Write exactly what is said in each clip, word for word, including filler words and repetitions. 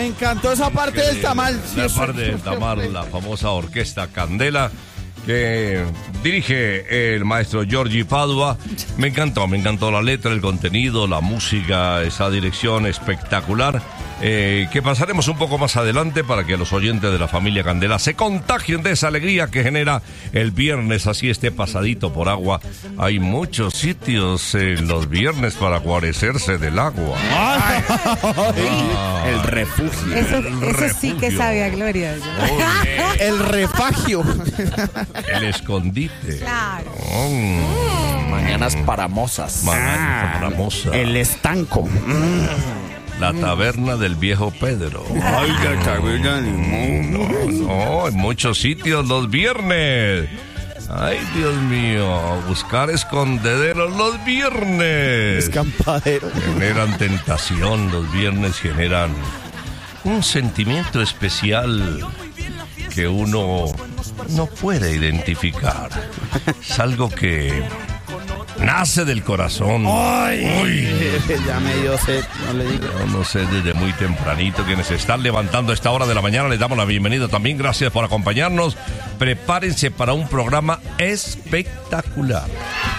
Me encantó esa parte del tamal. La Sí, parte del tamal, la famosa orquesta Candela, que dirige el maestro Giorgi Padua. Me encantó, me encantó la letra, el contenido, la música, esa dirección espectacular. Eh, que pasaremos un poco más adelante para que los oyentes de la familia Candela se contagien de esa alegría que genera el viernes, así esté pasadito por agua. Hay muchos sitios en los viernes para guarecerse del agua. Ay. Ah, El refugio. Eso, El eso sí que refugio. sabía Gloria. El refagio. el escondite. Claro. Mm, Mañanas paramosas. Mañana famosa. El estanco. La taberna del viejo Pedro. Ay, la taberna del mundo. No, en muchos sitios los viernes. Ay, Dios mío, buscar escondederos los viernes. Escampadero. Generan tentación, los viernes generan un sentimiento especial que uno no puede identificar. Es algo que nace del corazón. Ay, ya me dio sed, no le digo. No, no sé, desde muy tempranito, quienes se están levantando a esta hora de la mañana, les damos la bienvenida también. Gracias por acompañarnos. Prepárense para un programa espectacular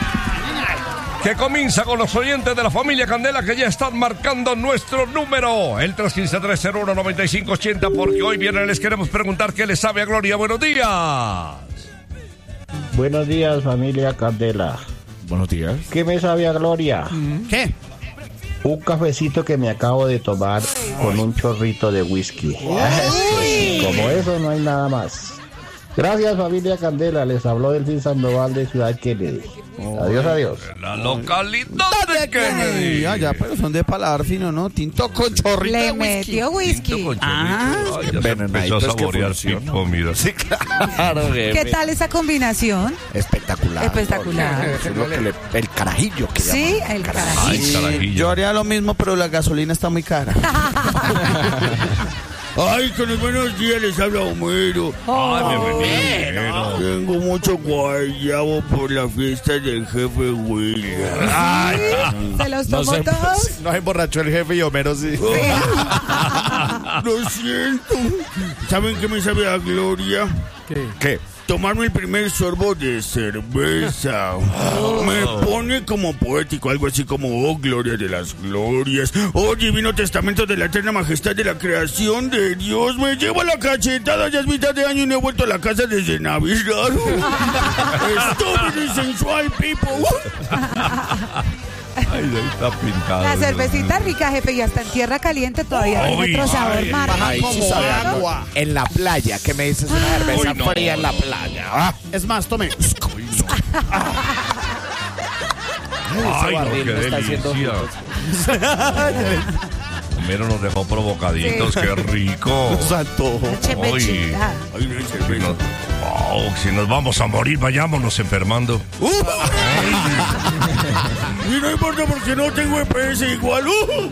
que comienza con los oyentes de la familia Candela, que ya están marcando nuestro número, el tres uno cinco, tres cero uno, nueve cinco ocho cero, porque hoy viernes les queremos preguntar qué les sabe a Gloria. Buenos días. Buenos días, familia Candela. Buenos días. ¿Qué me sabe a Gloria? ¿Qué? Un cafecito que me acabo de tomar con un chorrito de whisky. Como eso no hay nada más. Gracias, familia Candela. Les habló Delfín Sandoval de Ciudad Kennedy. Adiós, adiós. La localidad de Kennedy. Ah, ya, pero son de paladar fino, ¿no? Tinto con chorrito Le de whisky. metió whisky. Tinto con Ah, chorrito. Ay, ya se envenenadito empezó a es que saborear funciona. Pipo, mira. Sí, claro. ¿Qué tal esa combinación? Espectacular. Espectacular. Eso es lo que le- el carajillo que Sí, llaman. el Ay, carajillo. carajillo. Yo haría lo mismo, pero la gasolina está muy cara. Ay, con los buenos días les habla Homero. Ay, bienvenido. Tengo mucho guayabo por la fiesta del jefe William. ¿Se los tomó todos? No se emborrachó el jefe y Homero sí. Lo siento. ¿Saben qué me sabe a Gloria? ¿Qué? Tomarme el primer sorbo de cerveza. Me pone como poético, algo así como, oh, gloria de las glorias, oh, divino testamento de la eterna majestad de la creación de Dios. Me llevo la cachetada, ya es mitad de año y no he vuelto a la casa desde Navidad. Estúpido y sensual, people. Ay, ahí está pintado. La cervecita rica, jefe, y hasta en tierra caliente todavía tiene Uy, otro sabor ay, más Ahí rico. sí sabe a agua. En la playa, ¿qué me dices? Una cerveza Uy, no. fría en la playa. Ah, Es más, tome. Ay, no, barril qué me está haciendo delicia. Homero nos dejó provocaditos, Sí. qué rico. Santo. Chepechita. Ay, no hay Si cerveza. nos, oh, si nos vamos a morir, vayámonos enfermando. Y no importa porque no tengo E P S igual. Uh.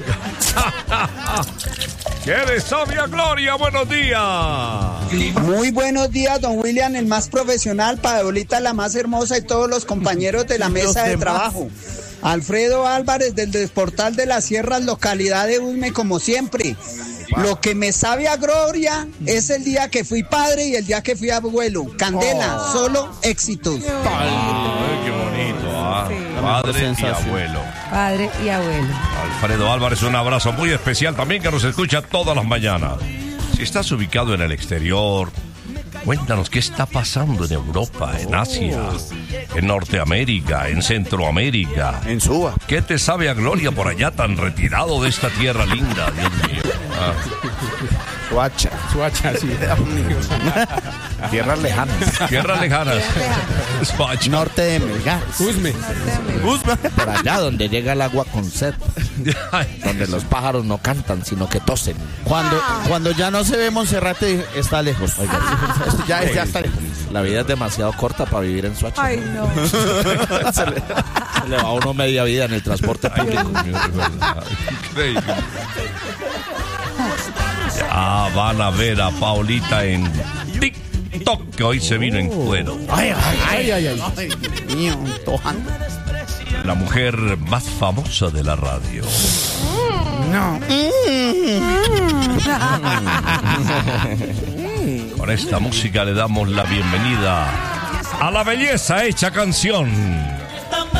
¡Qué de sabia Gloria! ¡Buenos días! Muy buenos días, don William, el más profesional, Paolita la más hermosa y todos los compañeros de la mesa de demás. trabajo. Alfredo Álvarez del Desportal de las Sierras, localidad de Usme, como siempre. Lo que me sabe a Gloria es el día que fui padre y el día que fui abuelo. Candela, solo éxitos. Ay, qué bonito, ¿ah? Padre y sensación. abuelo. Padre y abuelo. Alfredo Álvarez, un abrazo muy especial también, que nos escucha todas las mañanas. Si estás ubicado en el exterior, cuéntanos qué está pasando en Europa, en Asia, en Norteamérica, en Centroamérica. en Suba. ¿Qué te sabe a Gloria por allá tan retirado de esta tierra linda, Dios mío? Ah, Suacha. Suacha, sí. Tierras lejanas. tierras lejanas. Swatch. Norte de Melgar. Usme. Por allá donde llega el agua con sed. Donde los pájaros no cantan, sino que tosen. Cuando, cuando ya no se ve Monserrate, está lejos. Oiga, esto ya, ya está lejos. La vida es demasiado corta para vivir en Suacha. Ay, no. se, le, se le va a uno media vida en el transporte Ay, público. Dios mío, de verdad. Increíble. Ya van a ver a Paulita en TikTok, que hoy se vino en cuero. Ay, ay, ay, ay. ay. Mío, Tojan. La mujer más famosa de la radio. No. Con esta música le damos la bienvenida a la belleza hecha canción.